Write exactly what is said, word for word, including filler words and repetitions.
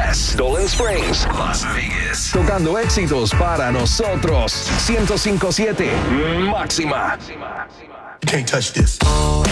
West, Dolan Springs, Las Vegas. Tocando éxitos para nosotros. ciento cinco punto siete Máxima. You can't touch this.